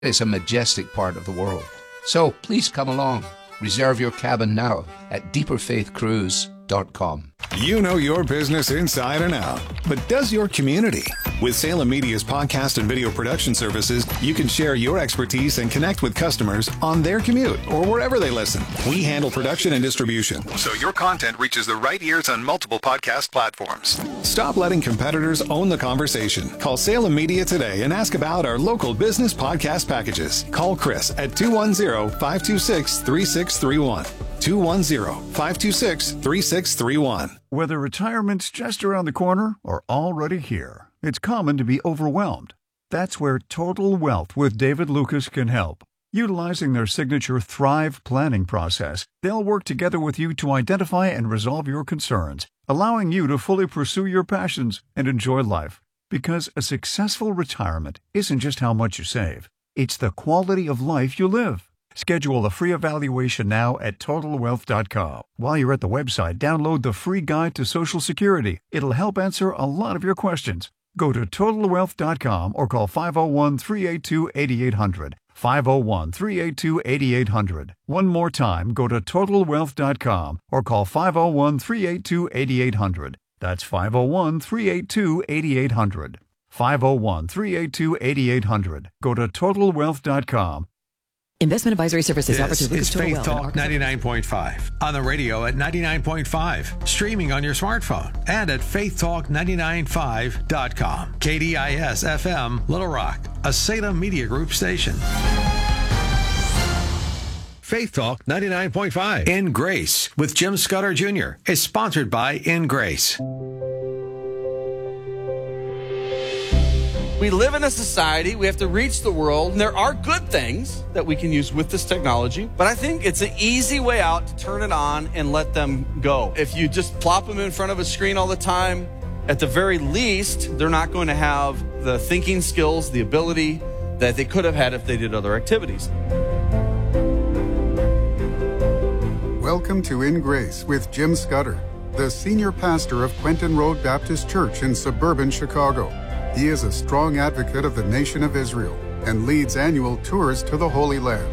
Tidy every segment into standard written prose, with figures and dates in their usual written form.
It's a majestic part of the world. So please come along. Reserve your cabin now at deeperfaithcruise.com. You know your business inside and out, but does your community? With Salem Media's podcast and video production services, you can share your expertise and connect with customers on their commute or wherever they listen. We handle production and distribution, so your content reaches the right ears on multiple podcast platforms. Stop letting competitors own the conversation. Call Salem Media today and ask about our local business podcast packages. Call Chris at 210-526-3631. 210-526-3631. Whether retirement's just around the corner or already here, it's common to be overwhelmed. That's where Total Wealth with David Lucas can help. Utilizing their signature Thrive planning process, they'll work together with you to identify and resolve your concerns, allowing you to fully pursue your passions and enjoy life. Because a successful retirement isn't just how much you save, it's the quality of life you live. Schedule a free evaluation now at TotalWealth.com. While you're at the website, download the free guide to Social Security. It'll help answer a lot of your questions. Go to TotalWealth.com or call 501-382-8800. 501-382-8800. One more time, go to TotalWealth.com or call 501-382-8800. That's 501-382-8800. 501-382-8800. Go to TotalWealth.com. Investment advisory services offered through This Lucas is Total Faith Wealth. Talk 99.5 on the radio at 99.5, streaming on your smartphone and at faithtalk995.com. KDIS FM Little Rock, a Salem Media Group station. Faith Talk 99.5 In Grace with Jim Scudder Jr. is sponsored by In Grace. We live in a society, we have to reach the world, and there are good things that we can use with this technology, but I think it's an easy way out to turn it on and let them go. If you just plop them in front of a screen all the time, at the very least, they're not going to have the thinking skills, the ability that they could have had if they did other activities. Welcome to In Grace with Jim Scudder, the senior pastor of Quentin Road Baptist Church in suburban Chicago. He is a strong advocate of the nation of Israel and leads annual tours to the Holy Land.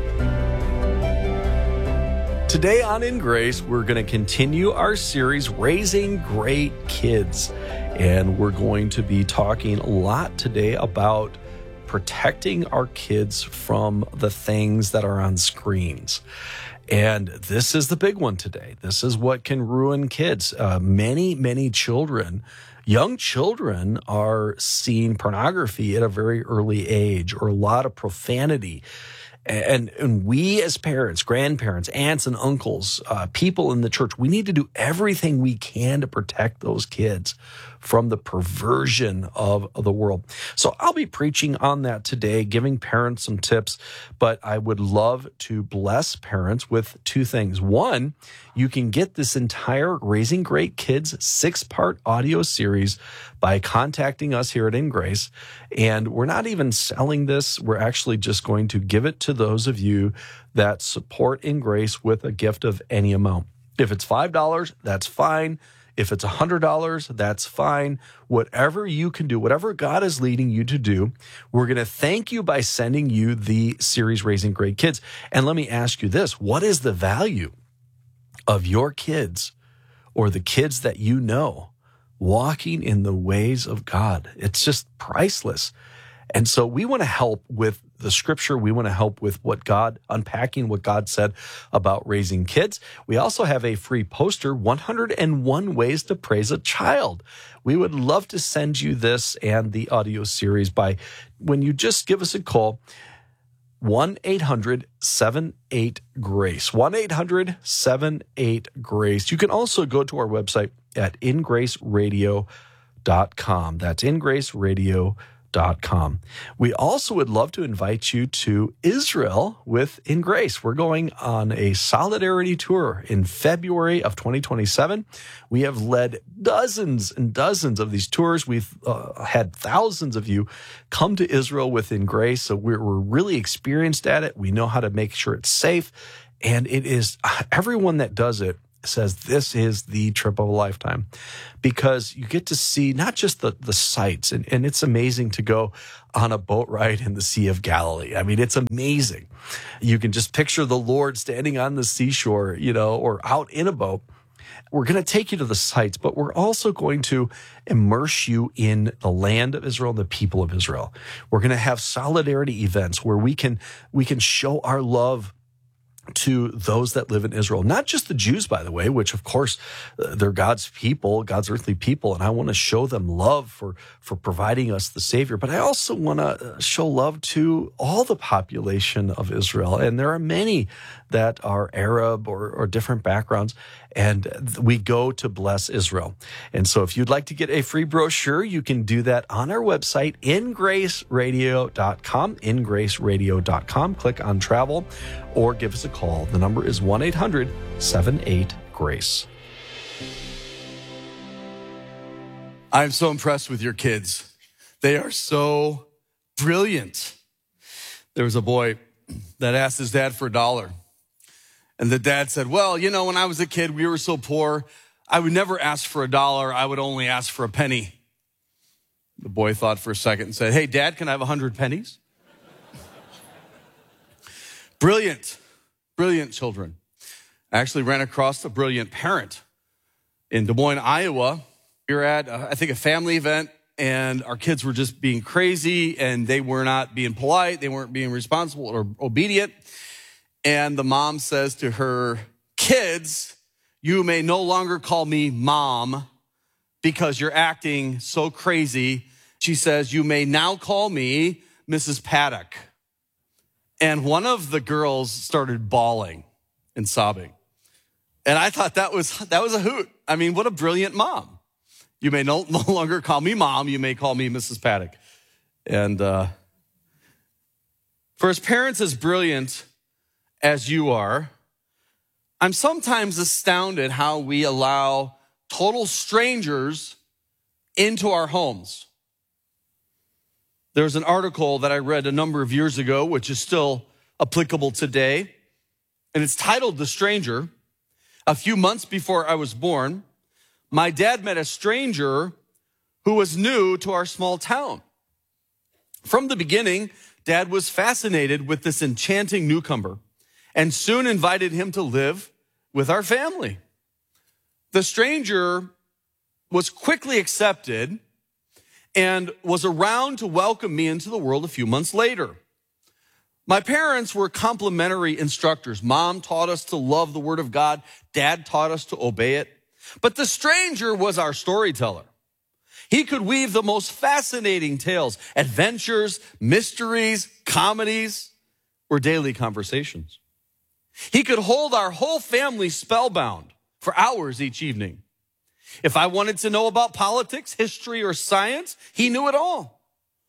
Today on In Grace, we're going to continue our series, Raising Great Kids. And we're going to be talking a lot today about protecting our kids from the things that are on screens. And this is the big one today. This is what can ruin kids. Many children, young children, are seeing pornography at a very early age, or a lot of profanity. And we as parents, grandparents, aunts and uncles, people in the church, we need to do everything we can to protect those kids from the perversion of the world. So I'll be preaching on that today, giving parents some tips, but I would love to bless parents with two things. One, you can get this entire Raising Great Kids 6-part audio series by contacting us here at In Grace. And we're not even selling this. We're actually just going to give it to those of you that support In Grace with a gift of any amount. If it's $5, that's fine. If it's $100, that's fine. Whatever you can do, whatever God is leading you to do, we're going to thank you by sending you the series Raising Great Kids. And let me ask you this: what is the value of your kids, or the kids that you know, walking in the ways of God? It's just priceless. And so we want to help with the scripture. We want to help with unpacking what God said about raising kids. We also have a free poster, 101 Ways to Praise a Child. We would love to send you this and the audio series when you just give us a call, 1-800-78-GRACE, 1-800-78-GRACE. You can also go to our website at ingraceradio.com. That's ingraceradio.com. We also would love to invite you to Israel with In Grace. We're going on a solidarity tour in February of 2027. We have led dozens and dozens of these tours. We've had thousands of you come to Israel with In Grace, so we're really experienced at it. We know how to make sure it's safe, and it is everyone that does it says this is the trip of a lifetime, because you get to see not just the sights, and it's amazing to go on a boat ride in the Sea of Galilee. I mean, it's amazing. You can just picture the Lord standing on the seashore, or out in a boat. We're going to take you to the sights, but we're also going to immerse you in the land of Israel and the people of Israel. We're going to have solidarity events where we can show our love to those that live in Israel, not just the Jews, by the way, which of course they're God's people, God's earthly people. And I want to show them love for providing us the Savior. But I also want to show love to all the population of Israel. And there are many that are Arab or different backgrounds. And we go to bless Israel. And so if you'd like to get a free brochure, you can do that on our website, ingraceradio.com, ingraceradio.com. Click on travel or give us a call. The number is 1-800-78-GRACE. I'm so impressed with your kids. They are so brilliant. There was a boy that asked his dad for $1. And the dad said, well, when I was a kid, we were so poor, I would never ask for $1. I would only ask for a penny. The boy thought for a second and said, hey, Dad, can I have 100 pennies? Brilliant children. I actually ran across a brilliant parent in Des Moines, Iowa. We were at, I think, a family event, and our kids were just being crazy, and they were not being polite. They weren't being responsible or obedient. And the mom says to her kids, you may no longer call me mom because you're acting so crazy. She says, you may now call me Mrs. Paddock. And one of the girls started bawling and sobbing. And I thought that was a hoot. I mean, what a brilliant mom. You may no longer call me mom. You may call me Mrs. Paddock. And for as parents as brilliant as you are, I'm sometimes astounded how we allow total strangers into our homes. There's an article that I read a number of years ago, which is still applicable today, and it's titled The Stranger. A few months before I was born, my dad met a stranger who was new to our small town. From the beginning, Dad was fascinated with this enchanting newcomer and soon invited him to live with our family. The stranger was quickly accepted and was around to welcome me into the world a few months later. My parents were complimentary instructors. Mom taught us to love the Word of God. Dad taught us to obey it. But the stranger was our storyteller. He could weave the most fascinating tales. Adventures, mysteries, comedies were daily conversations. He could hold our whole family spellbound for hours each evening. If I wanted to know about politics, history, or science, he knew it all.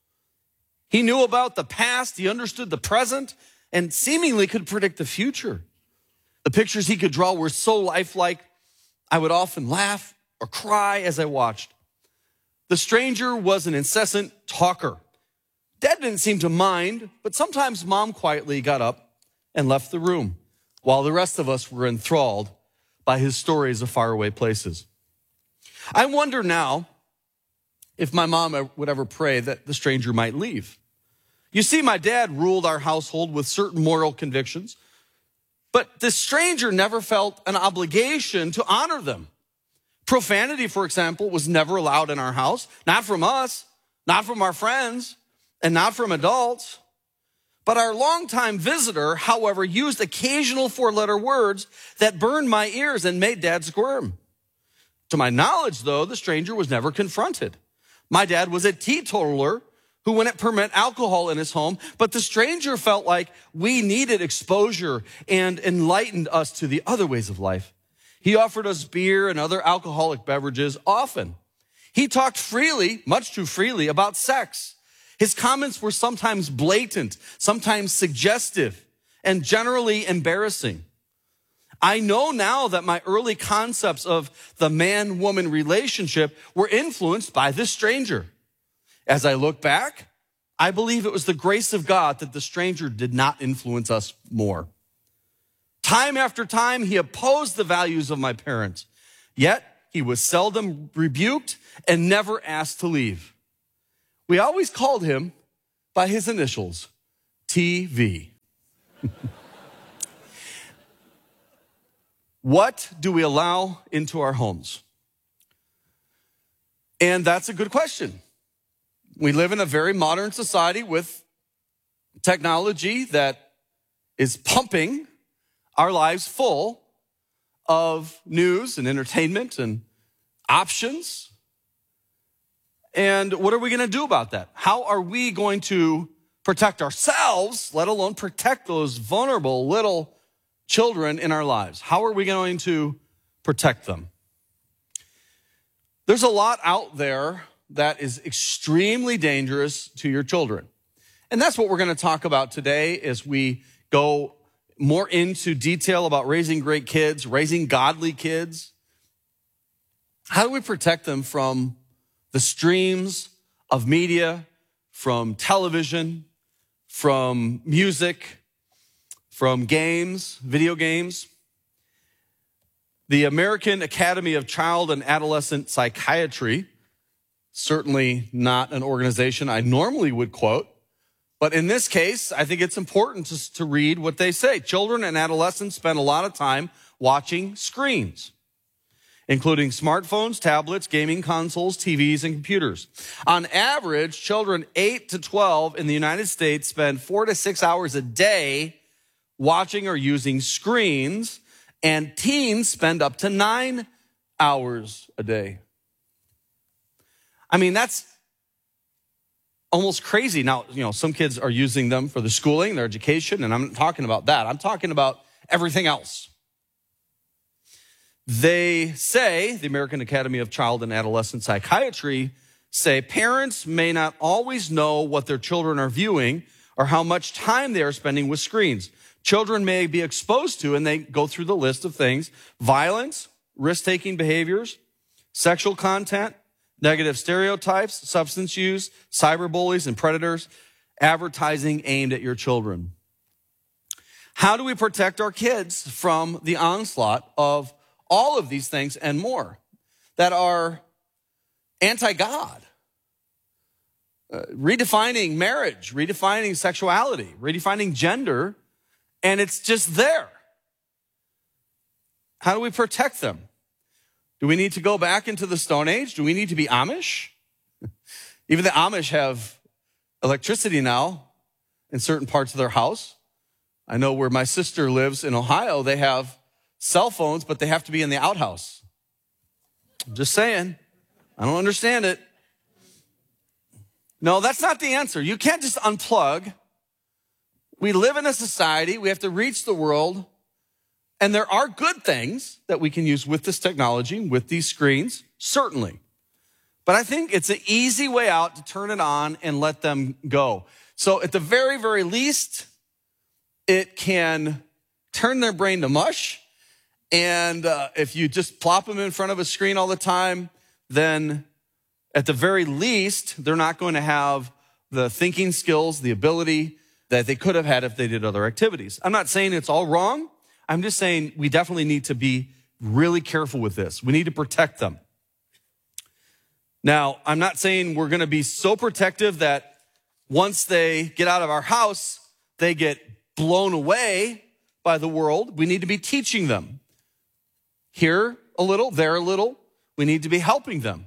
He knew about the past, he understood the present, and seemingly could predict the future. The pictures he could draw were so lifelike, I would often laugh or cry as I watched. The stranger was an incessant talker. Dad didn't seem to mind, but sometimes Mom quietly got up and left the room, while the rest of us were enthralled by his stories of faraway places. I wonder now if my mom would ever pray that the stranger might leave. You see, my dad ruled our household with certain moral convictions, but the stranger never felt an obligation to honor them. Profanity, for example, was never allowed in our house, not from us, not from our friends, and not from adults. But our longtime visitor, however, used occasional four-letter words that burned my ears and made Dad squirm. To my knowledge, though, the stranger was never confronted. My dad was a teetotaler who wouldn't permit alcohol in his home, but the stranger felt like we needed exposure and enlightened us to the other ways of life. He offered us beer and other alcoholic beverages often. He talked freely, much too freely, about sex. His comments were sometimes blatant, sometimes suggestive, and generally embarrassing. I know now that my early concepts of the man-woman relationship were influenced by this stranger. As I look back, I believe it was the grace of God that the stranger did not influence us more. Time after time, he opposed the values of my parents. Yet, he was seldom rebuked and never asked to leave. We always called him by his initials, TV. What do we allow into our homes? And that's a good question. We live in a very modern society with technology that is pumping our lives full of news and entertainment and options. And what are we going to do about that? How are we going to protect ourselves, let alone protect those vulnerable little children in our lives? How are we going to protect them? There's a lot out there that is extremely dangerous to your children. And that's what we're going to talk about today as we go more into detail about raising great kids, raising godly kids. How do we protect them from the streams of media, from television, from music, from games, video games? The American Academy of Child and Adolescent Psychiatry, certainly not an organization I normally would quote, but in this case, I think it's important to read what they say. Children and adolescents spend a lot of time watching screens, including smartphones, tablets, gaming consoles, TVs, and computers. On average, children 8 to 12 in the United States spend 4 to 6 hours a day watching or using screens, and teens spend up to 9 hours a day. I mean, that's almost crazy. Now, some kids are using them for the schooling, their education, and I'm not talking about that. I'm talking about everything else. They say, the American Academy of Child and Adolescent Psychiatry say, parents may not always know what their children are viewing or how much time they are spending with screens. Children may be exposed to, and they go through the list of things, violence, risk-taking behaviors, sexual content, negative stereotypes, substance use, cyberbullies and predators, advertising aimed at your children. How do we protect our kids from the onslaught of all of these things and more that are anti-God? Redefining marriage, redefining sexuality, redefining gender, and it's just there. How do we protect them? Do we need to go back into the Stone Age? Do we need to be Amish? Even the Amish have electricity now in certain parts of their house. I know where my sister lives in Ohio, they have cell phones, but they have to be in the outhouse. I'm just saying. I don't understand it. No, that's not the answer. You can't just unplug. We live in a society, we have to reach the world, and there are good things that we can use with this technology, with these screens, certainly. But I think it's an easy way out to turn it on and let them go. So at the very, very least, it can turn their brain to mush. And if you just plop them in front of a screen all the time, then at the very least, they're not going to have the thinking skills, the ability that they could have had if they did other activities. I'm not saying it's all wrong. I'm just saying we definitely need to be really careful with this. We need to protect them. Now, I'm not saying we're going to be so protective that once they get out of our house, they get blown away by the world. We need to be teaching them. Here a little, there a little. We need to be helping them.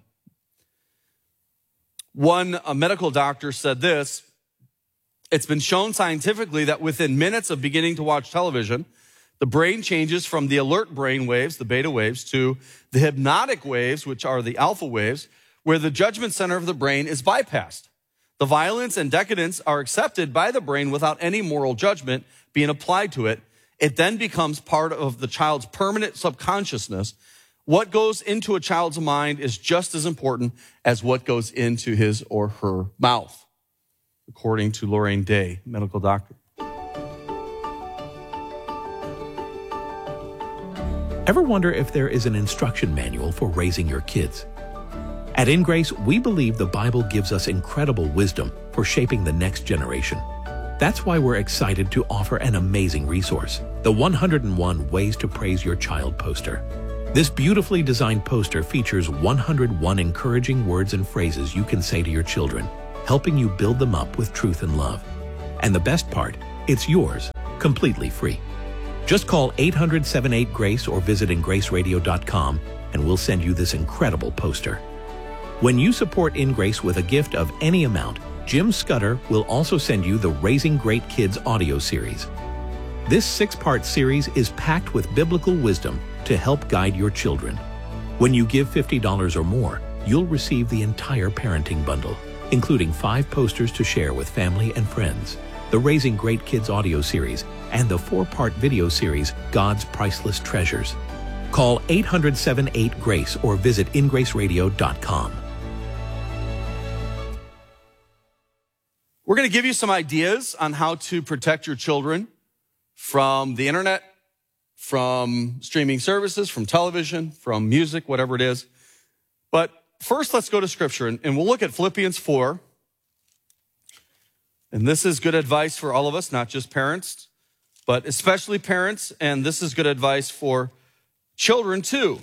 A medical doctor said this: it's been shown scientifically that within minutes of beginning to watch television, the brain changes from the alert brain waves, the beta waves, to the hypnotic waves, which are the alpha waves, where the judgment center of the brain is bypassed. The violence and decadence are accepted by the brain without any moral judgment being applied to it. It then becomes part of the child's permanent subconsciousness. What goes into a child's mind is just as important as what goes into his or her mouth, according to Lorraine Day, medical doctor. Ever wonder if there is an instruction manual for raising your kids? At In Grace, we believe the Bible gives us incredible wisdom for shaping the next generation. That's why we're excited to offer an amazing resource, the 101 Ways to Praise Your Child poster. This beautifully designed poster features 101 encouraging words and phrases you can say to your children, helping you build them up with truth and love. And the best part, it's yours, completely free. Just call 800-78-GRACE or visit ingraceradio.com and we'll send you this incredible poster. When you support In Grace with a gift of any amount, Jim Scudder will also send you the Raising Great Kids audio series. This 6-part series is packed with biblical wisdom to help guide your children. When you give $50 or more, you'll receive the entire parenting bundle, including 5 posters to share with family and friends, the Raising Great Kids audio series, and the 4-part video series, God's Priceless Treasures. Call 800-78-GRACE or visit ingraceradio.com. We're going to give you some ideas on how to protect your children from the internet, from streaming services, from television, from music, whatever it is. But first, let's go to Scripture, and we'll look at Philippians 4. And this is good advice for all of us, not just parents, but especially parents. And this is good advice for children too.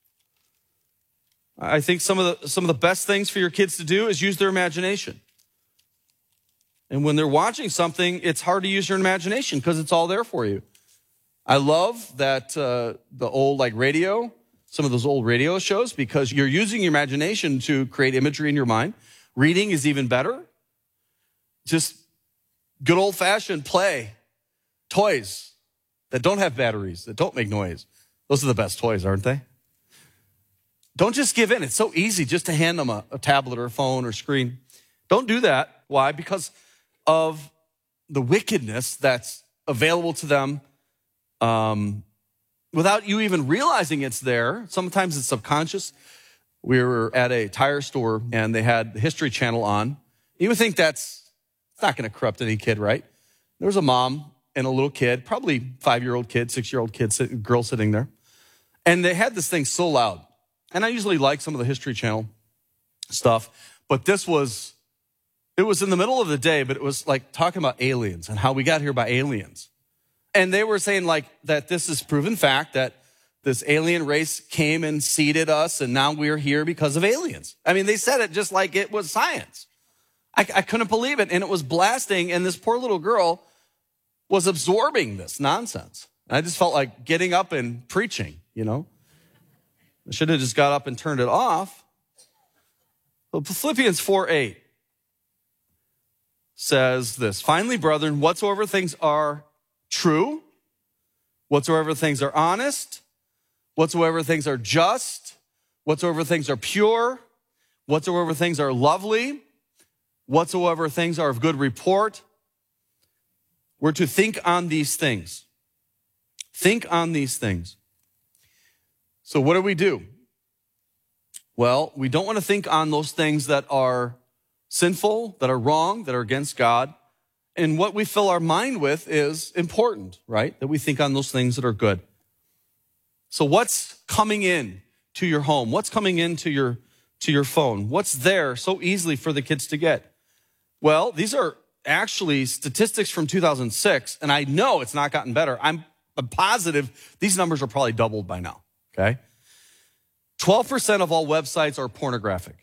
I think some of the best things for your kids to do is use their imagination. And when they're watching something, it's hard to use your imagination because it's all there for you. I love that the old radio, some of those old radio shows, because you're using your imagination to create imagery in your mind. Reading is even better. Just good old-fashioned play. Toys that don't have batteries, that don't make noise. Those are the best toys, aren't they? Don't just give in. It's so easy just to hand them a tablet or a phone or screen. Don't do that. Why? Because of the wickedness that's available to them without you even realizing it's there. Sometimes it's subconscious. We were at a tire store and they had the History Channel on. You would think it's not going to corrupt any kid, right? There was a mom and a little kid, probably 5-year-old kid, 6-year-old kid, girl sitting there. And they had this thing so loud. And I usually like some of the History Channel stuff, but it was in the middle of the day, but it was like talking about aliens and how we got here by aliens. And they were saying that this is proven fact that this alien race came and seeded us and now we're here because of aliens. I mean, they said it just like it was science. I couldn't believe it. And it was blasting. And this poor little girl was absorbing this nonsense. And I just felt like getting up and preaching, I should have just got up and turned it off. But Philippians 4:8 says this, finally, brethren, whatsoever things are true, whatsoever things are honest, whatsoever things are just, whatsoever things are pure, whatsoever things are lovely, whatsoever things are of good report, we're to think on these things. Think on these things. So what do? Well, we don't want to think on those things that are sinful, that are wrong, that are against God. And what we fill our mind with is important, right? That we think on those things that are good. So what's coming in to your home? What's coming into your phone? What's there so easily for the kids to get? Well, these are actually statistics from 2006, and I know it's not gotten better. I'm positive these numbers are probably doubled by now, okay? 12% of all websites are pornographic.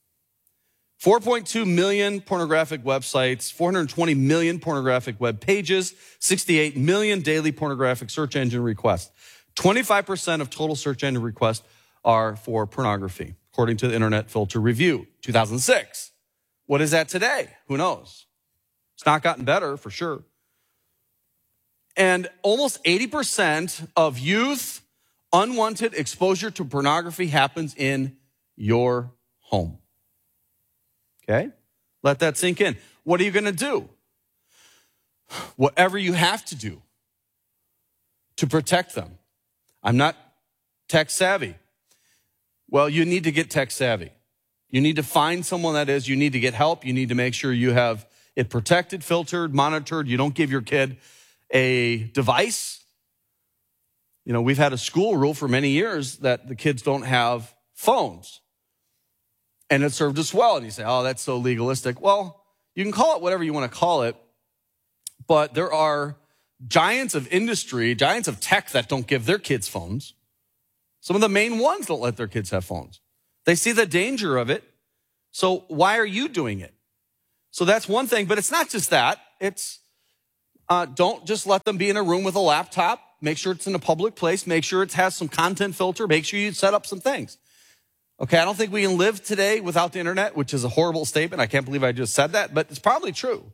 4.2 million pornographic websites, 420 million pornographic web pages, 68 million daily pornographic search engine requests. 25% of total search engine requests are for pornography, according to the Internet Filter Review, 2006. What is that today? Who knows? It's not gotten better for sure. And almost 80% of youth unwanted exposure to pornography happens in your home. Okay? Let that sink in. What are you going to do? Whatever you have to do to protect them. I'm not tech savvy. Well, you need to get tech savvy. You need to find someone that is. You need to get help. You need to make sure you have it protected, filtered, monitored. You don't give your kid a device. We've had a school rule for many years that the kids don't have phones. And it served us well. And you say, oh, that's so legalistic. Well, you can call it whatever you want to call it. but there are giants of industry, giants of tech that don't give their kids phones. Some of the main ones don't let their kids have phones. They see the danger of it. So why are you doing it? So that's one thing, but it's not just that. It's don't just let them be in a room with a laptop. Make sure it's in a public place. Make sure it has some content filter. Make sure you set up some things. Okay, I don't think we can live today without the internet, which is a horrible statement. I can't believe I just said that, but it's probably true.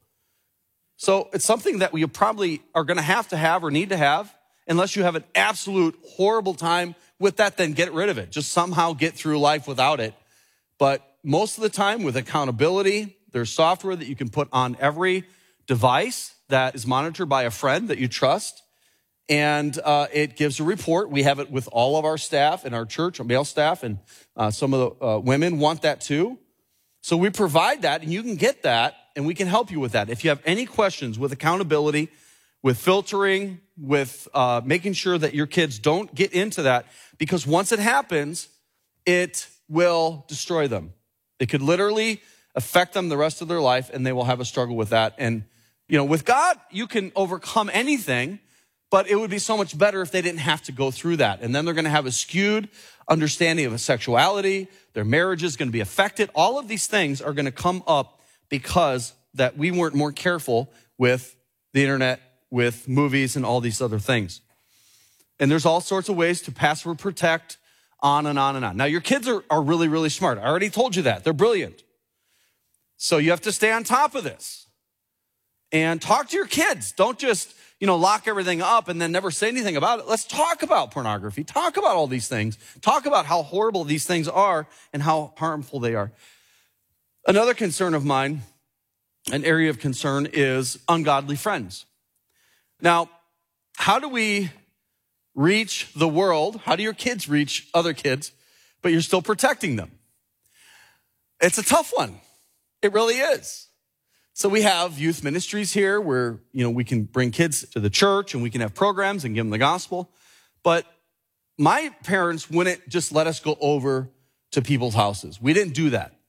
So it's something that we probably are going to have or need to have. Unless you have an absolute horrible time with that, then get rid of it. Just somehow get through life without it. But most of the time with accountability, there's software that you can put on every device that is monitored by a friend that you trust. And it gives a report. We have it with all of our staff in our church, our male staff, and some of the women want that too. So we provide that, and you can get that, and we can help you with that. If you have any questions with accountability, with filtering, with making sure that your kids don't get into that, because once it happens, it will destroy them. It could literally affect them the rest of their life, and they will have a struggle with that. And, with God, you can overcome anything, but it would be so much better if they didn't have to go through that. And then they're going to have a skewed understanding of sexuality. Their marriage is going to be affected. All of these things are going to come up because that we weren't more careful with the internet, with movies, and all these other things. And there's all sorts of ways to password protect, on and on and on. Now, your kids are really, really smart. I already told you that. They're brilliant. So you have to stay on top of this. And talk to your kids. Don't just, lock everything up and then never say anything about it. Let's talk about pornography. Talk about all these things. Talk about how horrible these things are and how harmful they are. Another concern of mine, an area of concern, is ungodly friends. Now, how do we reach the world? How do your kids reach other kids, but you're still protecting them? It's a tough one. It really is. So we have youth ministries here where, we can bring kids to the church and we can have programs and give them the gospel. But my parents wouldn't just let us go over to people's houses. We didn't do that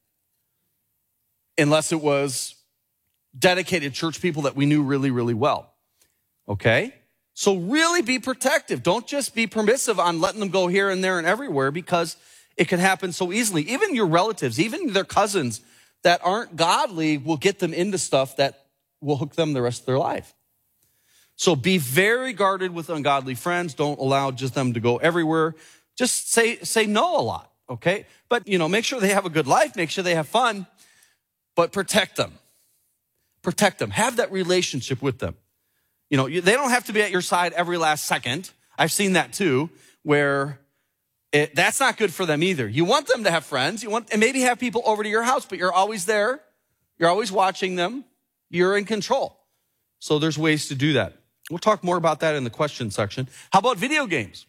unless it was dedicated church people that we knew really, really well. Okay? So really be protective. Don't just be permissive on letting them go here and there and everywhere, because it can happen so easily. Even your relatives, even their cousins that aren't godly will get them into stuff that will hook them the rest of their life. So be very guarded with ungodly friends. Don't allow just them to go everywhere. Just say no a lot, okay? But, make sure they have a good life. Make sure they have fun. But protect them. Protect them. Have that relationship with them. They don't have to be at your side every last second. I've seen that too, where that's not good for them either. You want them to have friends. And maybe have people over to your house, but you're always there. You're always watching them. You're in control. So there's ways to do that. We'll talk more about that in the question section. How about video games?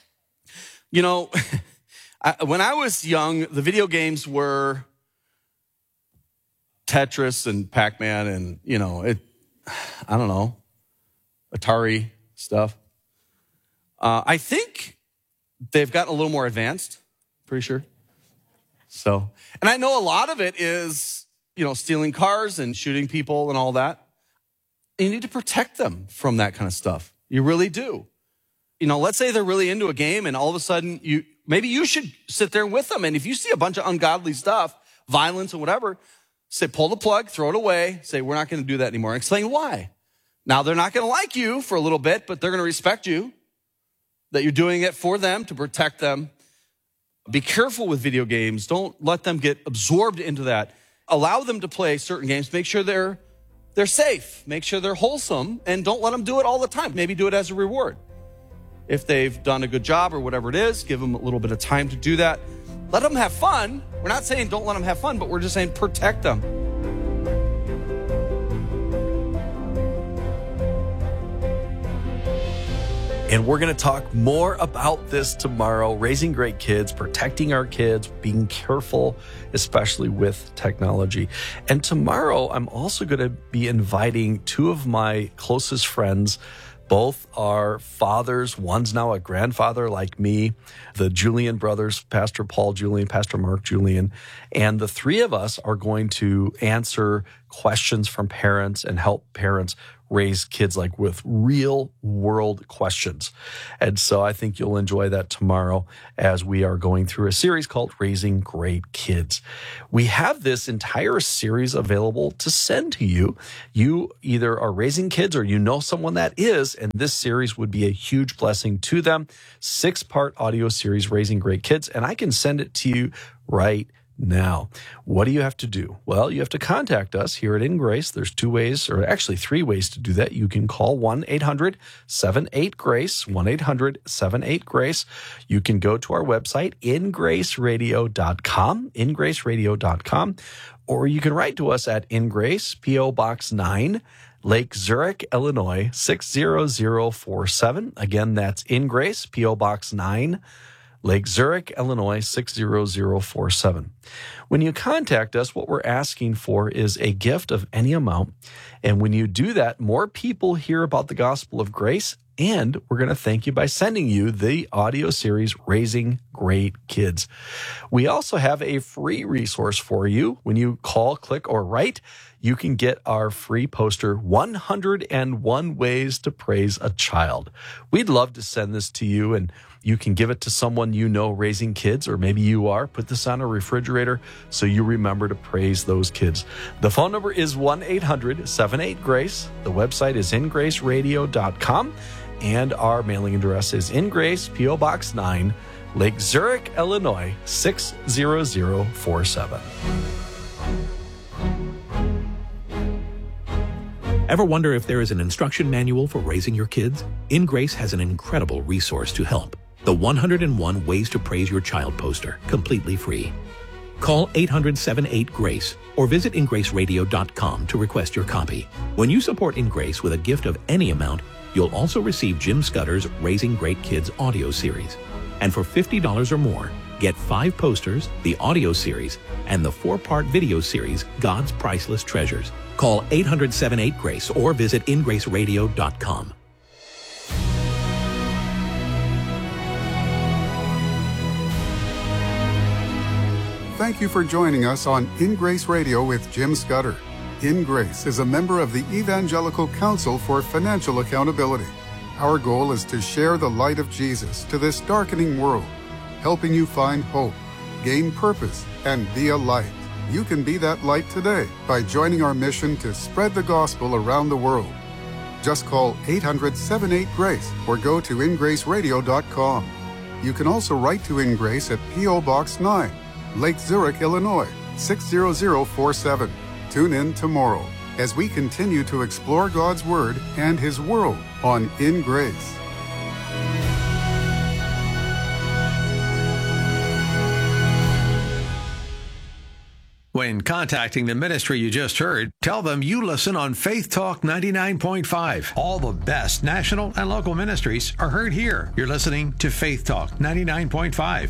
When I was young, the video games were Tetris and Pac-Man and, I don't know, Atari stuff. I think they've gotten a little more advanced, pretty sure. So, and I know a lot of it is, stealing cars and shooting people and all that. You need to protect them from that kind of stuff. You really do. Let's say they're really into a game and all of a sudden maybe you should sit there with them. And if you see a bunch of ungodly stuff, violence or whatever, say, pull the plug, throw it away, say, we're not going to do that anymore. And explain why. Now, they're not going to like you for a little bit, but they're going to respect you, that you're doing it for them, to protect them. Be careful with video games. Don't let them get absorbed into that. Allow them to play certain games. Make sure they're safe. Make sure they're wholesome, and don't let them do it all the time. Maybe do it as a reward. If they've done a good job or whatever it is, give them a little bit of time to do that. Let them have fun. We're not saying don't let them have fun, but we're just saying protect them. And we're going to talk more about this tomorrow, raising great kids, protecting our kids, being careful, especially with technology. And tomorrow, I'm also going to be inviting two of my closest friends. Both are fathers. One's now a grandfather like me, the Julian brothers, Pastor Paul Julian, Pastor Mark Julian. And the three of us are going to answer questions from parents and help parents raise kids like with real world questions. And so I think you'll enjoy that tomorrow as we are going through a series called Raising Great Kids. We have this entire series available to send to you. You either are raising kids or you know someone that is, and this series would be a huge blessing to them. 6-part audio series, Raising Great Kids, and I can send it to you right now. What do you have to do? Well, you have to contact us here at In Grace. There's 2 ways, or actually 3 ways to do that. You can call 1-800-78-GRACE, 1-800-78-GRACE. You can go to our website, ingraceradio.com, ingraceradio.com, or you can write to us at In Grace, P.O. Box 9, Lake Zurich, Illinois, 60047. Again, that's In Grace, P.O. Box 9, Lake Zurich, Illinois, 60047. When you contact us, what we're asking for is a gift of any amount. And when you do that, more people hear about the gospel of grace, and we're going to thank you by sending you the audio series, Raising Great Kids. We also have a free resource for you. When you call, click, or write, you can get our free poster, 101 Ways to Praise a Child. We'd love to send this to you, and you can give it to someone you know raising kids, or maybe you are. Put this on a refrigerator so you remember to praise those kids. The phone number is 1-800-78-GRACE. The website is ingraceradio.com, and our mailing address is In Grace, P.O. Box 9, Lake Zurich, Illinois, 60047. Ever wonder if there is an instruction manual for raising your kids? In Grace has an incredible resource to help. The 101 Ways to Praise Your Child poster, completely free. Call 800-78-GRACE or visit ingraceradio.com to request your copy. When you support In Grace with a gift of any amount, you'll also receive Jim Scudder's Raising Great Kids audio series. And for $50 or more, get 5 posters, the audio series, and the 4-part video series, God's Priceless Treasures. Call 800-78-GRACE or visit ingraceradio.com. Thank you for joining us on In Grace Radio with Jim Scudder. In Grace is a member of the Evangelical Council for Financial Accountability. Our goal is to share the light of Jesus to this darkening world, helping you find hope, gain purpose, and be a light. You can be that light today by joining our mission to spread the gospel around the world. Just call 800-78-GRACE or go to ingraceradio.com. You can also write to In Grace at P.O. Box 9, Lake Zurich, Illinois, 60047. Tune in tomorrow as we continue to explore God's Word and His world on In Grace. When contacting the ministry you just heard, tell them you listen on Faith Talk 99.5. All the best national and local ministries are heard here. You're listening to Faith Talk 99.5.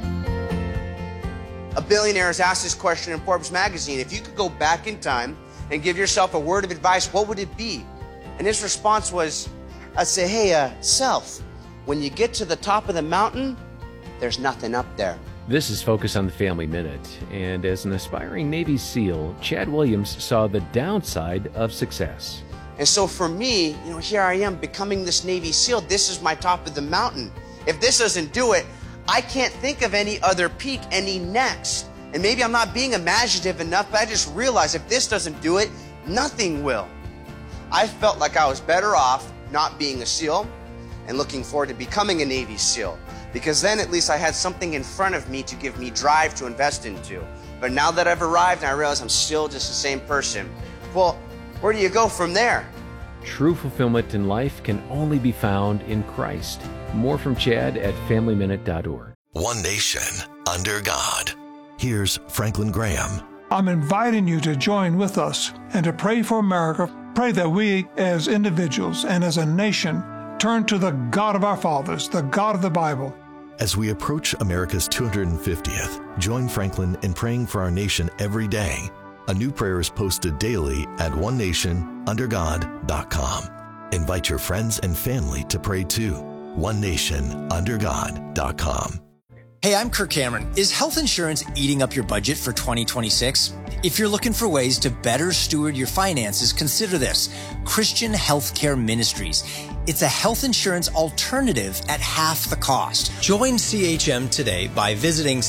A billionaire has asked this question in Forbes magazine: if you could go back in time and give yourself a word of advice, what would it be? And his response was, I'd say, hey, self, when you get to the top of the mountain, there's nothing up there. This is Focus on the Family Minute, and as an aspiring Navy SEAL, Chad Williams saw the downside of success. And so for me, here I am becoming this Navy SEAL. This is my top of the mountain. If this doesn't do it, I can't think of any other peak, any next. And maybe I'm not being imaginative enough, but I just realized if this doesn't do it, nothing will. I felt like I was better off not being a SEAL and looking forward to becoming a Navy SEAL, because then at least I had something in front of me to give me drive to invest into. But now that I've arrived and I realize I'm still just the same person, well, where do you go from there? True fulfillment in life can only be found in Christ. More from Chad at FamilyMinute.org. One nation under God. Here's Franklin Graham. I'm inviting you to join with us and to pray for America. Pray that we as individuals and as a nation turn to the God of our fathers, the God of the Bible. As we approach America's 250th, join Franklin in praying for our nation every day. A new prayer is posted daily at onenationundergod.com. Invite your friends and family to pray too. onenationundergod.com. Hey, I'm Kirk Cameron. Is health insurance eating up your budget for 2026? If you're looking for ways to better steward your finances, consider this: Christian Healthcare Ministries. It's a health insurance alternative at half the cost. Join CHM today by visiting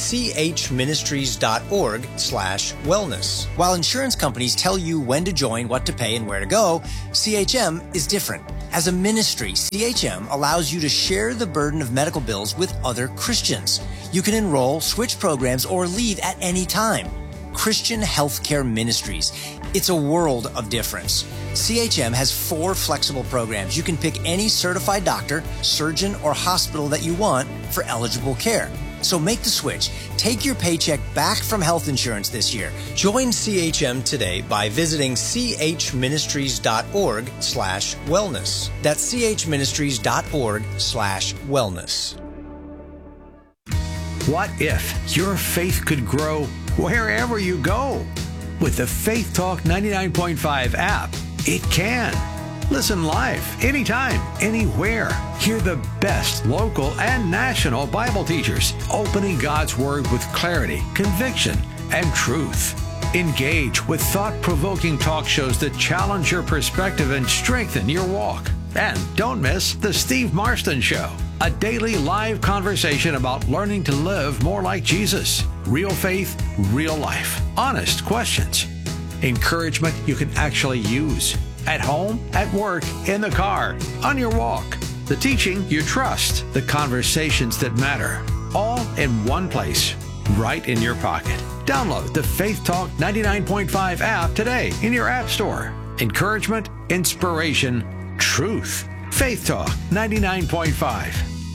chministries.org/wellness. While insurance companies tell you when to join, what to pay, and where to go, CHM is different. As a ministry, CHM allows you to share the burden of medical bills with other Christians. You can enroll, switch programs, or leave at any time. Christian Healthcare Ministries. It's a world of difference. CHM has 4 flexible programs. You can pick any certified doctor, surgeon, or hospital that you want for eligible care. So make the switch. Take your paycheck back from health insurance this year. Join CHM today by visiting chministries.org/wellness. That's chministries.org/wellness. What if your faith could grow wherever you go? With the Faith Talk 99.5 app, it can. Listen live, anytime, anywhere. Hear the best local and national Bible teachers opening God's Word with clarity, conviction, and truth. Engage with thought-provoking talk shows that challenge your perspective and strengthen your walk. And don't miss The Steve Marston Show, a daily live conversation about learning to live more like Jesus. Real faith, real life. Honest questions. Encouragement you can actually use. At home, at work, in the car, on your walk. The teaching you trust. The conversations that matter. All in one place, right in your pocket. Download the Faith Talk 99.5 app today in your app store. Encouragement, inspiration, truth. Faith Talk 99.5.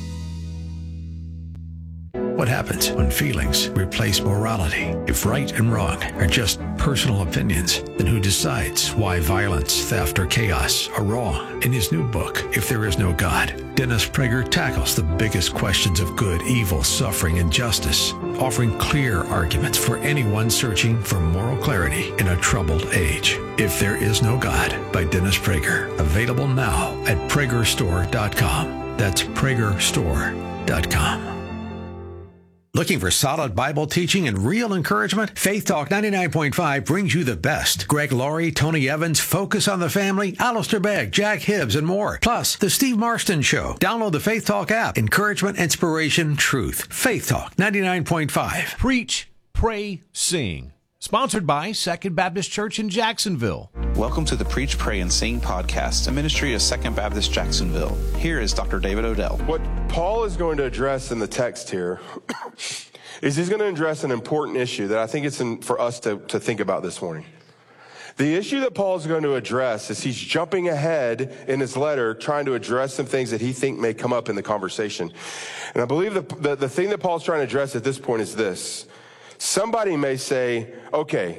What happens when feelings replace morality? If right and wrong are just personal opinions, then who decides why violence, theft, or chaos are wrong? In his new book, If There Is No God, Dennis Prager tackles the biggest questions of good, evil, suffering, and justice, offering clear arguments for anyone searching for moral clarity in a troubled age. If There Is No God by Dennis Prager. Available now at PragerStore.com. That's PragerStore.com. Looking for solid Bible teaching and real encouragement? Faith Talk 99.5 brings you the best. Greg Laurie, Tony Evans, Focus on the Family, Alistair Begg, Jack Hibbs, and more. Plus, The Steve Marston Show. Download the Faith Talk app. Encouragement, inspiration, truth. Faith Talk 99.5. Preach, pray, sing. Sponsored by Second Baptist Church in Jacksonville. Welcome to the Preach, Pray, and Sing podcast, a ministry of Second Baptist Jacksonville. Here is Dr. David Odell. What Paul is going to address in the text here is he's going to address an important issue that I think it's for us to think about this morning. The issue that Paul is going to address is he's jumping ahead in his letter, trying to address some things that he thinks may come up in the conversation. And I believe the thing that Paul's trying to address at this point is this. Somebody may say, okay,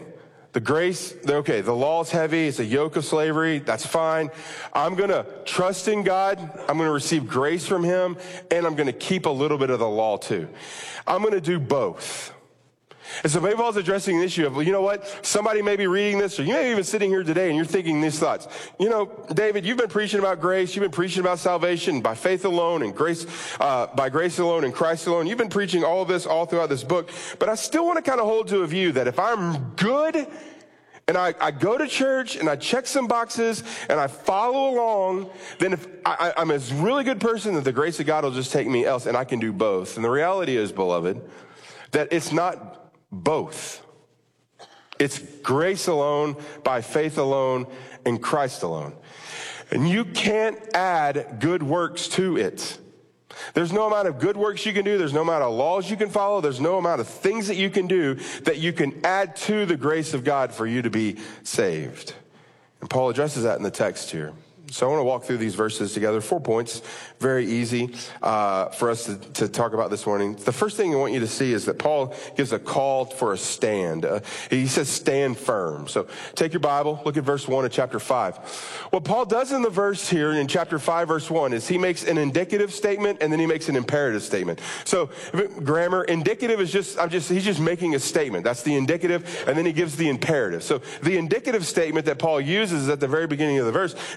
the law's heavy. It's a yoke of slavery. That's fine. I'm going to trust in God. I'm going to receive grace from him, and I'm going to keep a little bit of the law too. I'm going to do both. And so maybe Paul's addressing the issue of, well, you know what? Somebody may be reading this, or you may be even sitting here today and you're thinking these thoughts. You know, David, you've been preaching about grace. You've been preaching about salvation by faith alone and grace, by grace alone and Christ alone. You've been preaching all of this all throughout this book. But I still want to kind of hold to a view that if I'm good and I go to church and I check some boxes and I follow along, then if I'm a really good person, that the grace of God will just take me else, and I can do both. And the reality is, beloved, that it's not both. It's grace alone, by faith alone, and Christ alone. And you can't add good works to it. There's no amount of good works you can do. There's no amount of laws you can follow. There's no amount of things that you can do that you can add to the grace of God for you to be saved. And Paul addresses that in the text here. So I want to walk through these verses together. 4 points, very easy for us to talk about this morning. The first thing I want you to see is that Paul gives a call for a stand. He says, stand firm. So take your Bible, look at verse 1 of chapter 5. What Paul does in the verse here in chapter 5, verse 1, is he makes an indicative statement and then he makes an imperative statement. So grammar, indicative is he's just making a statement. That's the indicative, and then he gives the imperative. So the indicative statement that Paul uses at the very beginning of the verse is he says,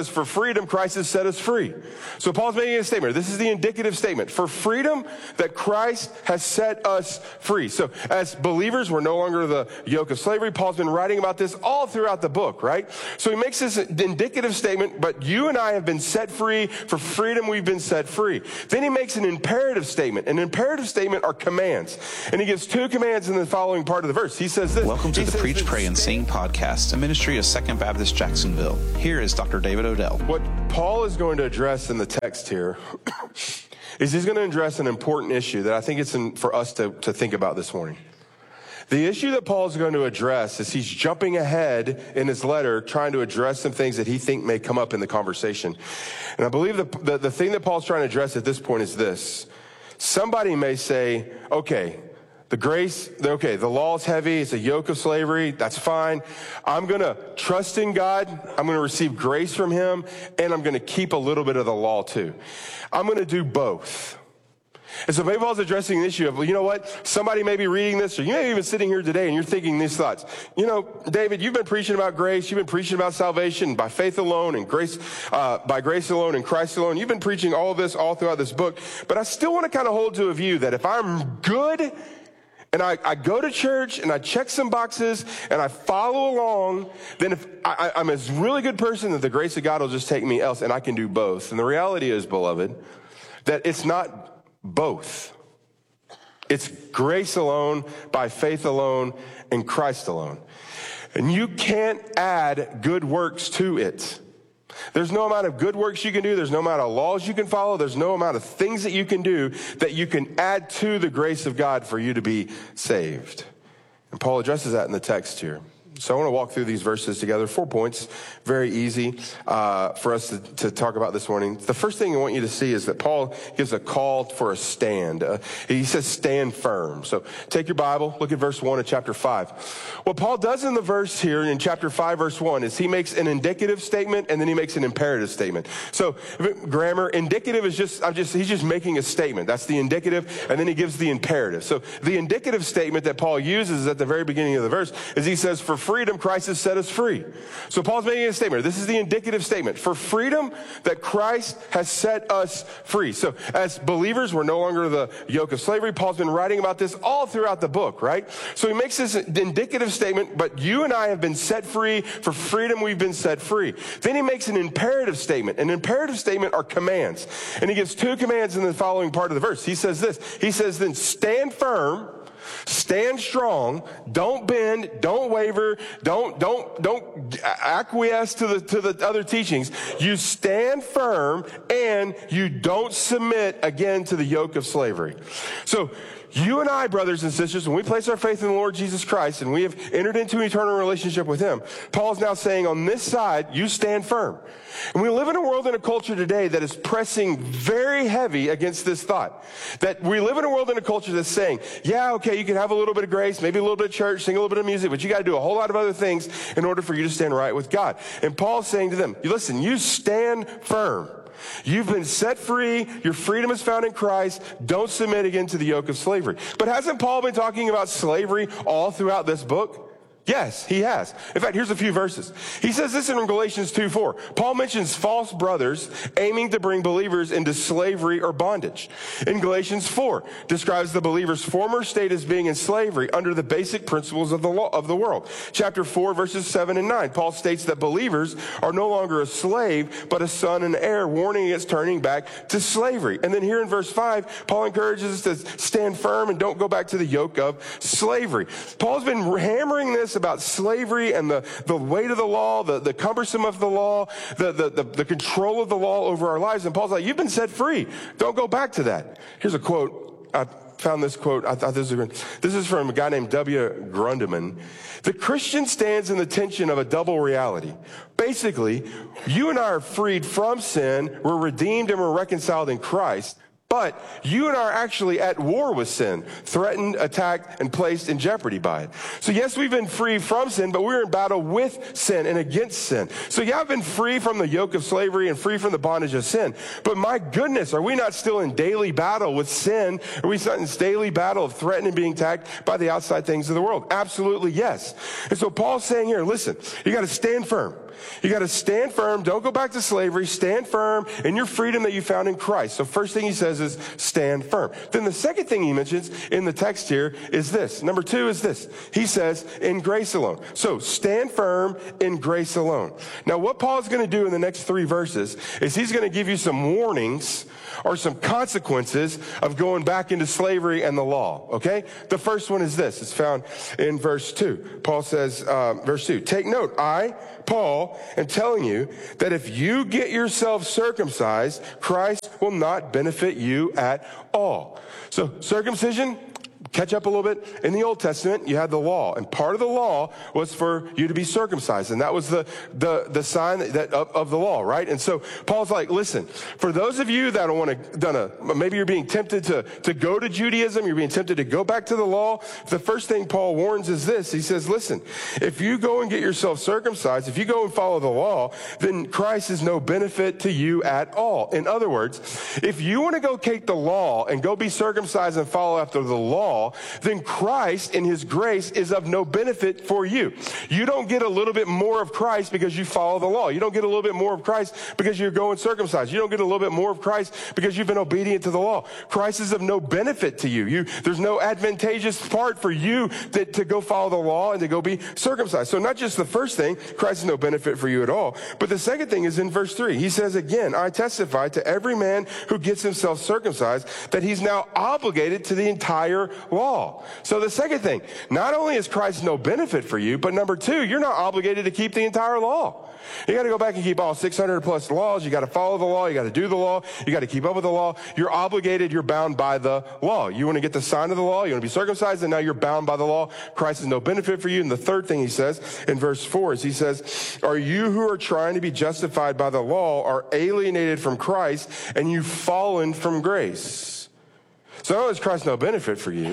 says, for freedom, Christ has set us free. So Paul's making a statement. This is the indicative statement. For freedom that Christ has set us free. So as believers, we're no longer the yoke of slavery. Paul's been writing about this all throughout the book, right? So he makes this indicative statement, but you and I have been set free. For freedom, we've been set free. Then he makes an imperative statement. An imperative statement are commands. And he gives two commands in the following part of the verse. He says this. Welcome to the Preach, Pray, and Sing podcast, a ministry of Second Baptist Jacksonville. Here is Dr. David Odell. What Paul is going to address in the text here is he's going to address an important issue that I think it's for us to think about this morning. The issue that Paul is going to address is he's jumping ahead in his letter, trying to address some things that he thinks may come up in the conversation. And I believe the thing that Paul's trying to address at this point is this. Somebody may say, okay, the law is heavy. It's a yoke of slavery. That's fine. I'm going to trust in God. I'm going to receive grace from him, and I'm going to keep a little bit of the law too. I'm going to do both. And so maybe Paul's addressing the issue of, well, you know what? Somebody may be reading this, or you may be even sitting here today and you're thinking these thoughts. You know, David, you've been preaching about grace. You've been preaching about salvation by faith alone and grace, by grace alone and Christ alone. You've been preaching all of this all throughout this book. But I still want to kind of hold to a view that if I'm good and I go to church and I check some boxes and I follow along, then if I'm a really good person that the grace of God will just take me else, and I can do both. And the reality is, beloved, that it's not both. It's grace alone, by faith alone, and Christ alone. And you can't add good works to it. There's no amount of good works you can do. There's no amount of laws you can follow. There's no amount of things that you can do that you can add to the grace of God for you to be saved. And Paul addresses that in the text here. So I want to walk through these verses together. 4 points, very easy for us to talk about this morning. The first thing I want you to see is that Paul gives a call for a stand. He says, stand firm. So take your Bible, look at verse 1 of chapter 5. What Paul does in the verse here in chapter 5, verse 1, is he makes an indicative statement and then he makes an imperative statement. So grammar, indicative is he's just making a statement. That's the indicative, and then he gives the imperative. So the indicative statement that Paul uses at the very beginning of the verse is he says, for freedom, Christ has set us free. So Paul's making a statement. This is the indicative statement. For freedom that Christ has set us free. So as believers, we're no longer the yoke of slavery. Paul's been writing about this all throughout the book, right? So he makes this indicative statement, but you and I have been set free. For freedom, we've been set free. Then he makes an imperative statement. An imperative statement are commands. And he gives two commands in the following part of the verse. He says this. He says, then stand firm, stand strong, don't bend, don't waver, don't acquiesce to the other teachings. You stand firm and you don't submit again to the yoke of slavery. So you and I, brothers and sisters, when we place our faith in the Lord Jesus Christ and we have entered into an eternal relationship with him, Paul's now saying on this side, you stand firm. And we live in a world and a culture today that is pressing very heavy against this thought. That we live in a world and a culture that's saying, yeah, okay, you can have a little bit of grace, maybe a little bit of church, sing a little bit of music, but you got to do a whole lot of other things in order for you to stand right with God. And Paul's saying to them, listen, you stand firm. You've been set free. Your freedom is found in Christ. Don't submit again to the yoke of slavery. But hasn't Paul been talking about slavery all throughout this book? Yes, he has. In fact, here's a few verses. He says this in Galatians 2:4. Paul mentions false brothers aiming to bring believers into slavery or bondage. In Galatians 4, describes the believer's former state as being in slavery under the basic principles of the law of the world. Chapter 4, verses 7 and 9, Paul states that believers are no longer a slave, but a son and heir, warning against turning back to slavery. And then here in verse 5, Paul encourages us to stand firm and don't go back to the yoke of slavery. Paul's been hammering this about slavery and the weight of the law, the cumbersome of the law, the control of the law over our lives. And Paul's like, you've been set free. Don't go back to that. Here's a quote. I found this quote. I thought this is from a guy named W. Grundeman. The Christian stands in the tension of a double reality. Basically, you and I are freed from sin. We're redeemed and we're reconciled in Christ. But you and I are actually at war with sin, threatened, attacked, and placed in jeopardy by it. So yes, we've been free from sin, but we're in battle with sin and against sin. So yeah, I've been free from the yoke of slavery and free from the bondage of sin. But my goodness, are we not still in daily battle with sin? Are we not in daily battle of threatened and being attacked by the outside things of the world? Absolutely yes. And so Paul's saying here, listen, you got to stand firm. You got to stand firm. Don't go back to slavery. Stand firm in your freedom that you found in Christ. So first thing he says is stand firm. Then the second thing he mentions in the text here is this. Number 2 is this. He says in grace alone. So stand firm in grace alone. Now what Paul is going to do in the next 3 verses is he's going to give you some warnings or some consequences of going back into slavery and the law, okay? The first one is this. It's found in verse 2. Paul says, verse 2, take note, I, Paul, am telling you that if you get yourself circumcised, Christ will not benefit you at all. So circumcision, catch up a little bit. In the Old Testament, you had the law, and part of the law was for you to be circumcised, and that was the sign of the law, right? And so Paul's like, listen, for those of you that maybe you're being tempted to go to Judaism, you're being tempted to go back to the law. The first thing Paul warns is this. He says, listen, if you go and get yourself circumcised, if you go and follow the law, then Christ is no benefit to you at all. In other words, if you want to go take the law and go be circumcised and follow after the law, then Christ in his grace is of no benefit for you. You don't get a little bit more of Christ because you follow the law. You don't get a little bit more of Christ because you're going circumcised. You don't get a little bit more of Christ because you've been obedient to the law. Christ is of no benefit to you. There's no advantageous part for you to go follow the law and to go be circumcised. So not just the first thing, Christ is no benefit for you at all, but the second thing is in verse 3. He says again, I testify to every man who gets himself circumcised that he's now obligated to the entire law. So the second thing, not only is Christ no benefit for you, but number 2, you're not obligated to keep the entire law. You got to go back and keep all 600 plus laws. You got to follow the law. You got to do the law. You got to keep up with the law. You're obligated. You're bound by the law. You want to get the sign of the law. You want to be circumcised, and now you're bound by the law. Christ is no benefit for you. And the third thing he says in verse 4 is he says, are you who are trying to be justified by the law are alienated from Christ, and you've fallen from grace? So not only is Christ no benefit for you,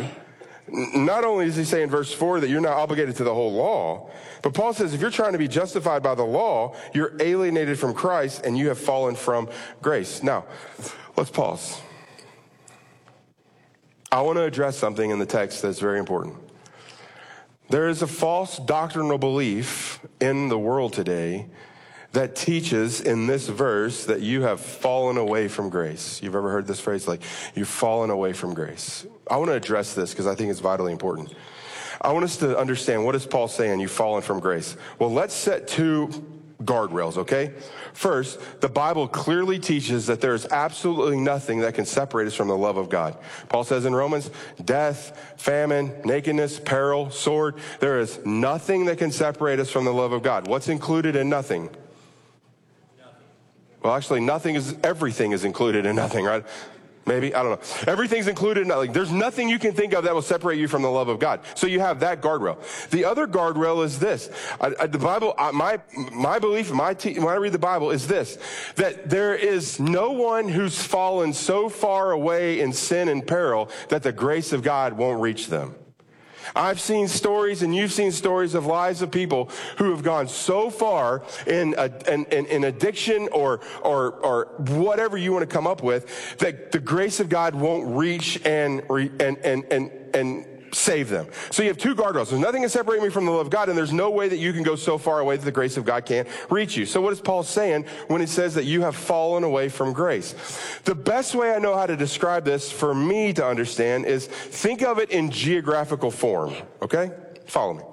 not only does he say in verse 4 that you're not obligated to the whole law, but Paul says if you're trying to be justified by the law, you're alienated from Christ and you have fallen from grace. Now, let's pause. I want to address something in the text that's very important. There is a false doctrinal belief in the world today that teaches in this verse that you have fallen away from grace. You've ever heard this phrase, like, you've fallen away from grace? I want to address this because I think it's vitally important. I want us to understand, what is Paul saying, you've fallen from grace? Well, let's set 2 guardrails, okay? First, the Bible clearly teaches that there is absolutely nothing that can separate us from the love of God. Paul says in Romans, death, famine, nakedness, peril, sword, there is nothing that can separate us from the love of God. What's included in nothing? Well, actually, everything is included in nothing, right? Maybe, I don't know. Everything's included in nothing. There's nothing you can think of that will separate you from the love of God. So you have that guardrail. The other guardrail is this. The Bible, my belief, when I read the Bible is this, that there is no one who's fallen so far away in sin and peril that the grace of God won't reach them. I've seen stories, and you've seen stories of lives of people who have gone so far in addiction or whatever you want to come up with, that the grace of God won't reach and save them. So you have 2 guardrails. There's nothing to separate me from the love of God, and there's no way that you can go so far away that the grace of God can't reach you. So what is Paul saying when he says that you have fallen away from grace? The best way I know how to describe this for me to understand is think of it in geographical form, okay? Follow me.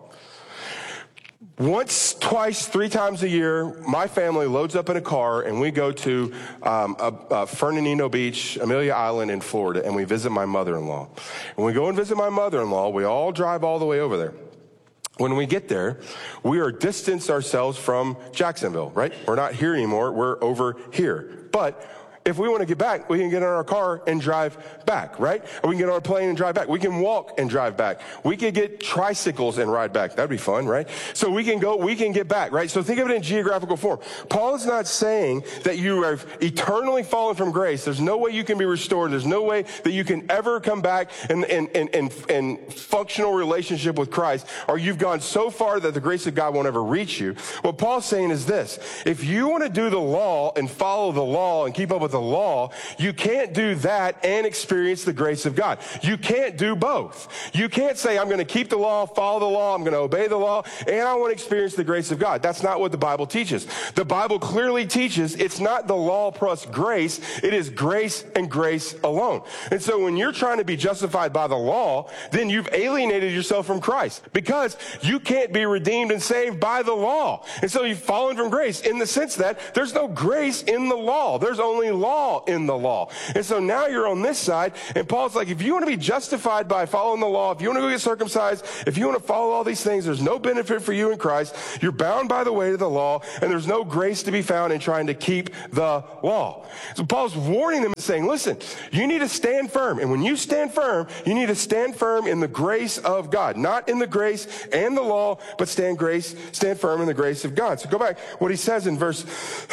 Once, twice, 3 times a year, my family loads up in a car and we go to Fernandino Beach, Amelia Island in Florida, and we visit my mother-in-law. When we go and visit my mother-in-law, we all drive all the way over there. When we get there, we are distanced ourselves from Jacksonville, right? We're not here anymore. We're over here. But if we want to get back, we can get in our car and drive back, right? Or we can get on a plane and drive back. We can walk and drive back. We could get tricycles and ride back. That'd be fun, right? So we can get back, right? So think of it in geographical form. Paul is not saying that you have eternally fallen from grace. There's no way you can be restored. There's no way that you can ever come back in functional relationship with Christ, or you've gone so far that the grace of God won't ever reach you. What Paul's saying is this: if you want to do the law and follow the law and keep up with the law, you can't do that and experience the grace of God. You can't do both. You can't say, I'm going to keep the law, follow the law, I'm going to obey the law, and I want to experience the grace of God. That's not what the Bible teaches. The Bible clearly teaches it's not the law plus grace. It is grace and grace alone. And so when you're trying to be justified by the law, then you've alienated yourself from Christ, because you can't be redeemed and saved by the law. And so you've fallen from grace in the sense that there's no grace in the law. There's only law in the law. And so now you're on this side, and Paul's like, if you want to be justified by following the law, if you want to go get circumcised, if you want to follow all these things, there's no benefit for you in Christ. You're bound by the weight of the law, and there's no grace to be found in trying to keep the law. So Paul's warning them, saying, listen, you need to stand firm. And when you stand firm, you need to stand firm in the grace of God, not in the grace and the law, but stand firm in the grace of God. So go back what he says in verse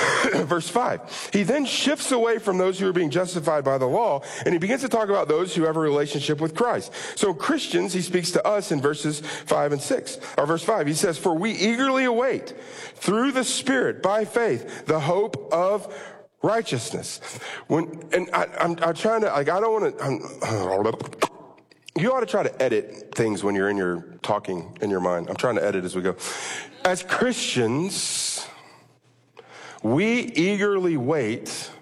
5. He then shifts away from those who are being justified by the law, and he begins to talk about those who have a relationship with Christ. So Christians, he speaks to us in verses 5 and 6. Or verse 5, he says, for we eagerly await through the Spirit by faith the hope of righteousness. I'm trying to, like, I don't want to, you ought to try to edit things when you're in your talking in your mind. I'm trying to edit as we go. As Christians, we eagerly wait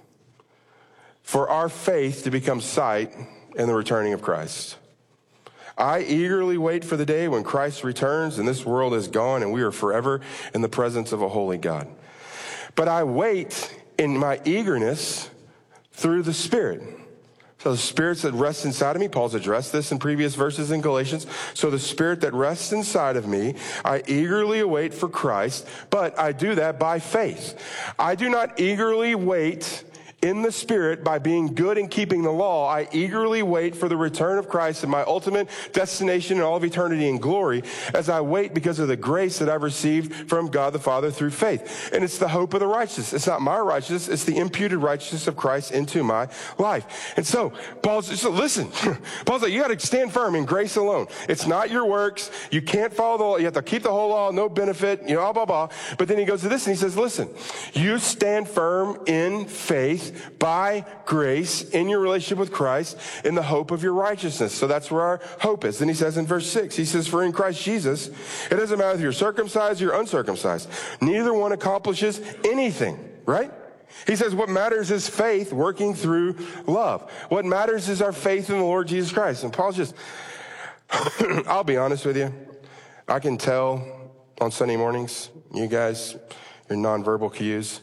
for our faith to become sight in the returning of Christ. I eagerly wait for the day when Christ returns and this world is gone and we are forever in the presence of a holy God. But I wait in my eagerness through the Spirit. So the Spirit that rests inside of me, Paul's addressed this in previous verses in Galatians. So the Spirit that rests inside of me, I eagerly await for Christ, but I do that by faith. I do not eagerly wait in the Spirit by being good and keeping the law. I eagerly wait for the return of Christ and my ultimate destination in all of eternity and glory as I wait because of the grace that I've received from God the Father through faith. And it's the hope of the righteous. It's not my righteousness. It's the imputed righteousness of Christ into my life. And so Paul's like, you got to stand firm in grace alone. It's not your works. You can't follow the law. You have to keep the whole law, no benefit, blah, blah, blah. But then he goes to this and he says, listen, you stand firm in faith by grace in your relationship with Christ in the hope of your righteousness. So that's where our hope is. Then he says in verse 6, he says, for in Christ Jesus, it doesn't matter if you're circumcised or you're uncircumcised. Neither one accomplishes anything, right? He says what matters is faith working through love. What matters is our faith in the Lord Jesus Christ. And Paul's just, I'll be honest with you. I can tell on Sunday mornings, you guys, your nonverbal cues,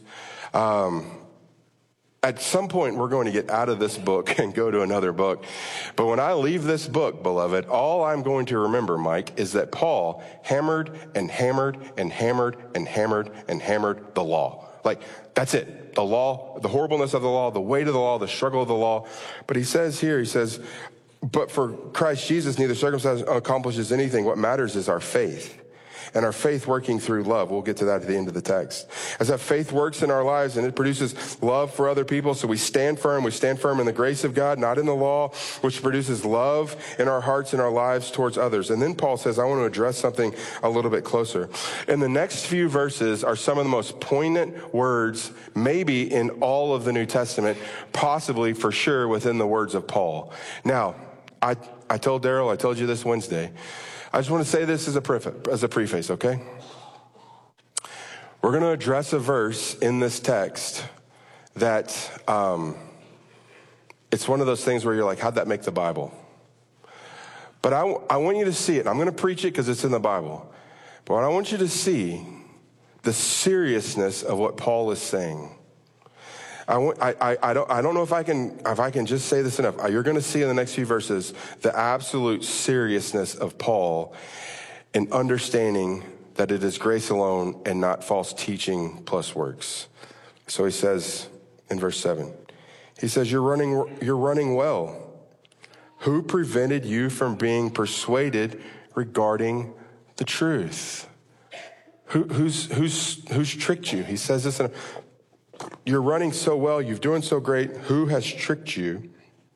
at some point, we're going to get out of this book and go to another book. But when I leave this book, beloved, all I'm going to remember, Mike, is that Paul hammered and hammered and hammered and hammered and hammered the law. Like, that's it. The law, the horribleness of the law, the weight of the law, the struggle of the law. But he says here, but for Christ Jesus, neither circumcision accomplishes anything. What matters is our faith. And our faith working through love. We'll get to that at the end of the text. As that faith works in our lives and it produces love for other people, so we stand firm in the grace of God, not in the law, which produces love in our hearts and our lives towards others. And then Paul says, I want to address something a little bit closer. And the next few verses are some of the most poignant words, maybe in all of the New Testament, possibly for sure within the words of Paul. Now, I told Daryl, I told you this Wednesday, I just want to say this as a preface, okay? We're going to address a verse in this text that it's one of those things where you're like, how'd that make the Bible? But I want you to see it. I'm going to preach it because it's in the Bible. But I want you to see the seriousness of what Paul is saying. I don't know if I can just say this enough. You're going to see in the next few verses the absolute seriousness of Paul in understanding that it is grace alone and not false teaching plus works. So he says in verse 7, he says, you're running well. Who prevented you from being persuaded regarding the truth? Who's tricked you? He says this you're running so well, you're doing so great. Who has tricked you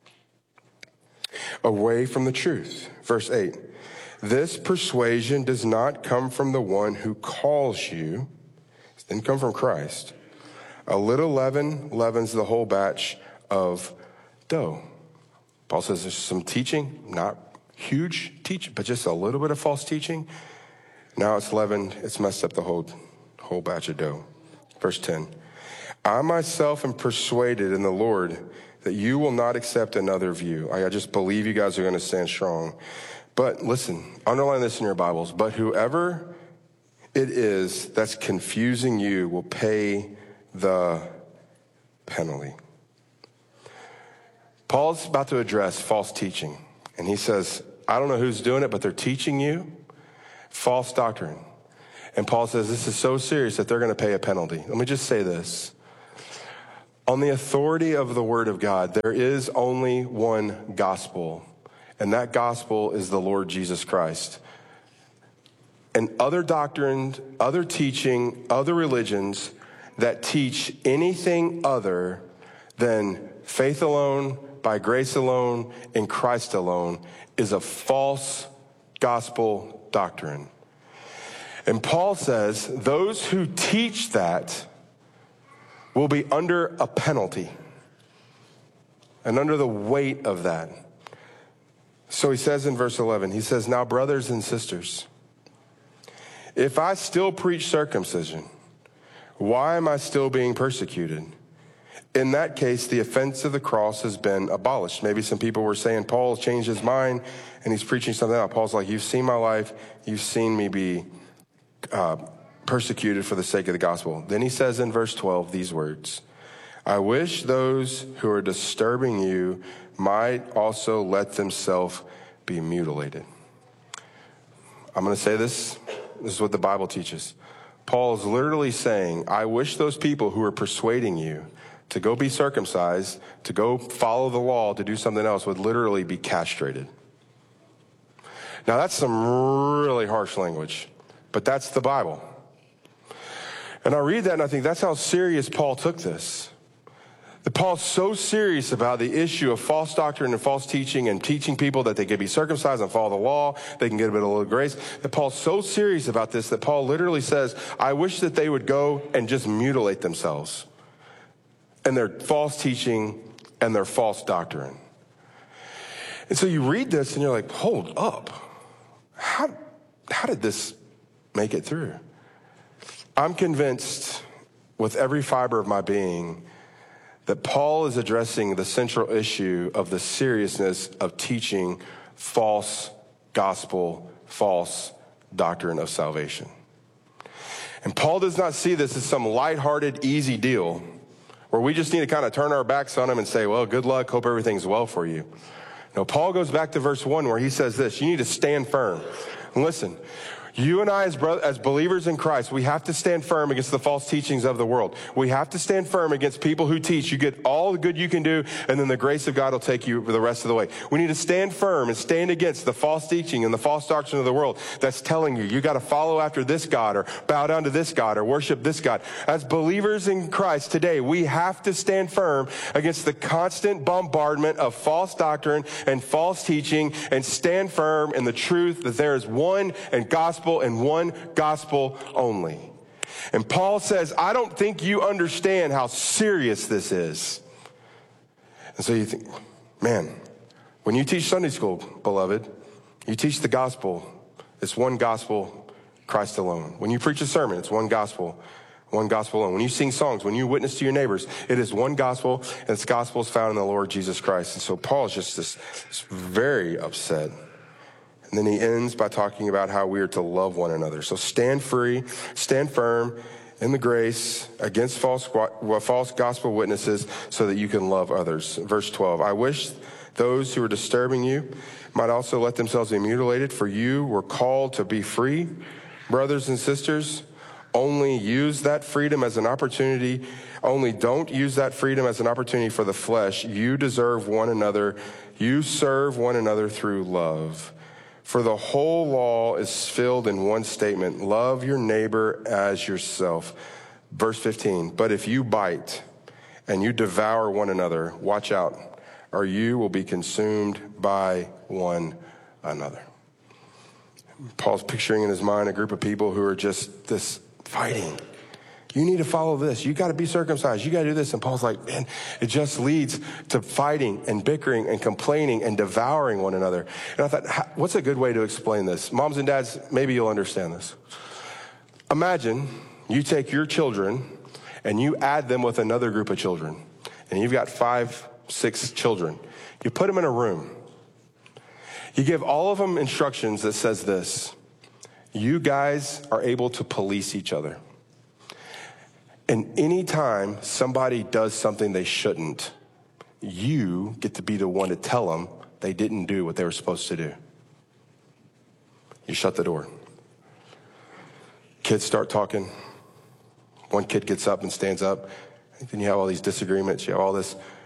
away from the truth? Verse 8, this persuasion does not come from the one who calls you. It didn't come from Christ. A little leaven leavens the whole batch of dough. Paul says there's some teaching, not huge teaching, but just a little bit of false teaching. Now it's leavened, it's messed up the whole batch of dough. Verse 10. I myself am persuaded in the Lord that you will not accept another view. I just believe you guys are going to stand strong. But listen, underline this in your Bibles. But whoever it is that's confusing you will pay the penalty. Paul's about to address false teaching. And he says, I don't know who's doing it, but they're teaching you false doctrine. And Paul says this is so serious that they're going to pay a penalty. Let me just say this. On the authority of the Word of God, there is only one gospel, and that gospel is the Lord Jesus Christ. And other doctrines, other teaching, other religions that teach anything other than faith alone, by grace alone, in Christ alone, is a false gospel doctrine. And Paul says those who teach that will be under a penalty and under the weight of that. So he says in verse 11, he says, now brothers and sisters, if I still preach circumcision, why am I still being persecuted? In that case, the offense of the cross has been abolished. Maybe some people were saying Paul changed his mind and he's preaching something else. Paul's like, you've seen my life. You've seen me be persecuted for the sake of the gospel. Then he says in verse 12 these words, I wish those who are disturbing you might also let themselves be mutilated. I'm going to say this. This is what the Bible teaches. Paul is literally saying, I wish those people who are persuading you to go be circumcised, to go follow the law, to do something else would literally be castrated. Now that's some really harsh language, but that's the Bible. And I read that and I think that's how serious Paul took this. That Paul's so serious about the issue of false doctrine and false teaching and teaching people that they can be circumcised and follow the law, they can get a bit of little grace. That Paul's so serious about this that Paul literally says, I wish that they would go and just mutilate themselves and their false teaching and their false doctrine. And so you read this and you're like, hold up. How did this make it through? I'm convinced with every fiber of my being that Paul is addressing the central issue of the seriousness of teaching false gospel, false doctrine of salvation. And Paul does not see this as some lighthearted, easy deal where we just need to kind of turn our backs on him and say, well, good luck, hope everything's well for you. No, Paul goes back to verse 1 where he says this, you need to stand firm. And listen, you and I as believers in Christ, we have to stand firm against the false teachings of the world. We have to stand firm against people who teach you get all the good you can do and then the grace of God will take you the rest of the way. We need to stand firm and stand against the false teaching and the false doctrine of the world that's telling you got to follow after this God or bow down to this God or worship this God. As believers in Christ today, we have to stand firm against the constant bombardment of false doctrine and false teaching and stand firm in the truth that there is one and gospel and one gospel only. And Paul says, I don't think you understand how serious this is. And so you think, man, when you teach Sunday school, beloved, you teach the gospel. It's one gospel, Christ alone. When you preach a sermon, it's one gospel alone. When you sing songs, when you witness to your neighbors, it is one gospel, and this gospel is found in the Lord Jesus Christ. And so Paul is just this very upset. And then he ends by talking about how we are to love one another. So stand firm in the grace against false gospel witnesses so that you can love others. Verse 12, I wish those who are disturbing you might also let themselves be mutilated, for you were called to be free. Brothers and sisters, only use that freedom as an opportunity. Only don't use that freedom as an opportunity for the flesh. You deserve one another. You serve one another through love. For the whole law is filled in one statement, love your neighbor as yourself. Verse 15, but if you bite and you devour one another, watch out, or you will be consumed by one another. Paul's picturing in his mind a group of people who are just this fighting You need to follow this. You got to be circumcised. You got to do this. And Paul's like, man, it just leads to fighting and bickering and complaining and devouring one another. And I thought, what's a good way to explain this? Moms and dads, maybe you'll understand this. Imagine you take your children and you add them with another group of children. And you've got 5, 6 children. You put them in a room. You give all of them instructions that says this: you guys are able to police each other. And anytime somebody does something they shouldn't, you get to be the one to tell them they didn't do what they were supposed to do. You shut the door. Kids start talking. One kid gets up and stands up. Then you have all these disagreements. You have all this